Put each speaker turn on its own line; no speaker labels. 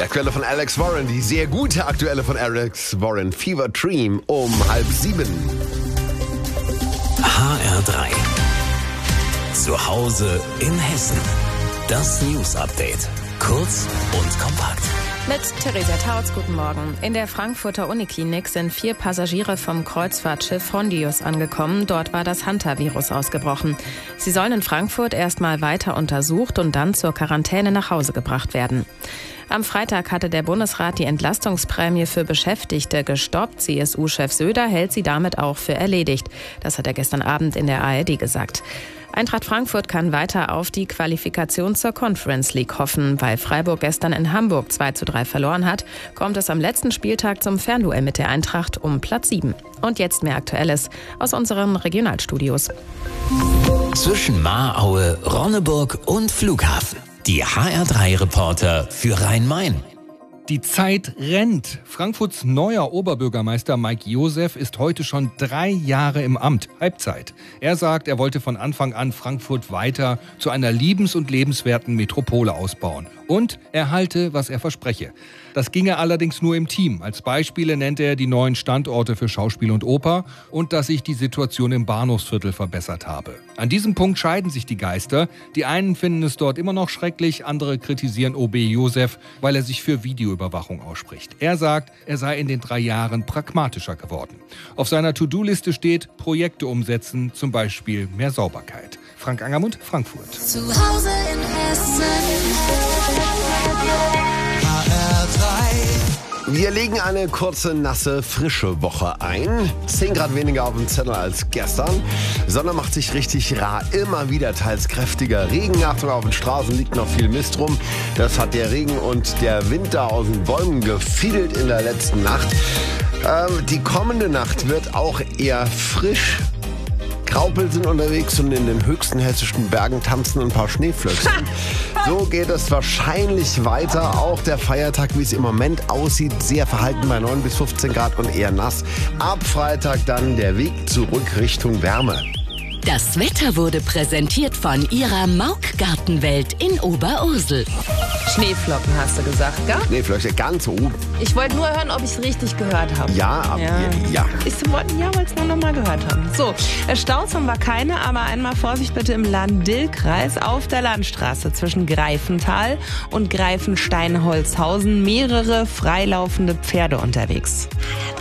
Die aktuelle von Alex Warren, die sehr gute aktuelle von Alex Warren, Fever Dream, um 6:30.
HR3. Zu Hause in Hessen. Das News Update. Kurz und kompakt.
Mit Theresa Tautz, guten Morgen. In der Frankfurter Uniklinik sind 4 Passagiere vom Kreuzfahrtschiff Hondius angekommen. Dort war das Hantavirus ausgebrochen. Sie sollen in Frankfurt erstmal weiter untersucht und dann zur Quarantäne nach Hause gebracht werden. Am Freitag hatte der Bundesrat die Entlastungsprämie für Beschäftigte gestoppt. CSU-Chef Söder hält sie damit auch für erledigt. Das hat er gestern Abend in der ARD gesagt. Eintracht Frankfurt kann weiter auf die Qualifikation zur Conference League hoffen. Weil Freiburg gestern in Hamburg 2:3 verloren hat, kommt es am letzten Spieltag zum Fernduell mit der Eintracht um Platz 7. Und jetzt mehr Aktuelles aus unseren Regionalstudios.
Zwischen Mahraue, Ronneburg und Flughafen. Die HR3-Reporter für Rhein-Main.
Die Zeit rennt. Frankfurts neuer Oberbürgermeister Mike Josef ist heute schon 3 Jahre im Amt. Halbzeit. Er sagt, er wollte von Anfang an Frankfurt weiter zu einer liebens- und lebenswerten Metropole ausbauen. Und er halte, was er verspreche. Das ginge allerdings nur im Team. Als Beispiele nennt er die neuen Standorte für Schauspiel und Oper und dass sich die Situation im Bahnhofsviertel verbessert habe. An diesem Punkt scheiden sich die Geister. Die einen finden es dort immer noch schrecklich, andere kritisieren OB Josef, weil er sich für Videoüberwachung ausspricht. Er sagt, er sei in den 3 Jahren pragmatischer geworden. Auf seiner To-Do-Liste steht, Projekte umsetzen, zum Beispiel mehr Sauberkeit. Frank Angermund, Frankfurt.
Zu Hause in Hessen.
Wir legen eine kurze, nasse, frische Woche ein. 10 Grad weniger auf dem Zettel als gestern. Sonne macht sich richtig rar. Immer wieder teils kräftiger Regen. Achtung, auf den Straßen liegt noch viel Mist rum. Das hat der Regen und der Wind da aus den Bäumen gefiedelt in der letzten Nacht. Die kommende Nacht wird auch eher frisch. Graupel sind unterwegs und in den höchsten hessischen Bergen tanzen ein paar Schneeflöckchen. So geht es wahrscheinlich weiter. Auch der Feiertag, wie es im Moment aussieht, sehr verhalten bei 9 bis 15 Grad und eher nass. Ab Freitag dann der Weg zurück Richtung Wärme.
Das Wetter wurde präsentiert von Ihrer Mauk-Gartenwelt in Oberursel.
Schneeflocken hast du gesagt, gell?
Schneeflöckchen ganz oben.
Ich wollte nur hören, ob ich es richtig gehört habe.
Ja.
Ich wollte es nur noch mal gehört haben. So, Staus haben wir keine, aber einmal Vorsicht bitte im Lahn-Dill-Kreis auf der Landstraße zwischen Greifental und Greifenstein-Holzhausen. Mehrere freilaufende Pferde unterwegs.